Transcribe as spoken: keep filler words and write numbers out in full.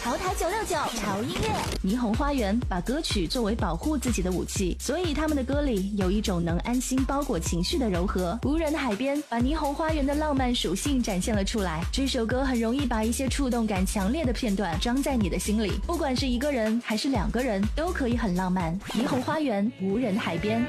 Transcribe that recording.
潮台九六九潮音乐。霓虹花园把歌曲作为保护自己的武器，所以他们的歌里有一种能安心包裹情绪的柔和。无人的海边把霓虹花园的浪漫属性展现了出来。这首歌很容易把一些触动感强烈的片段装在你的心里，不管是一个人还是两个人，都可以很浪漫。霓虹花园，无人海边。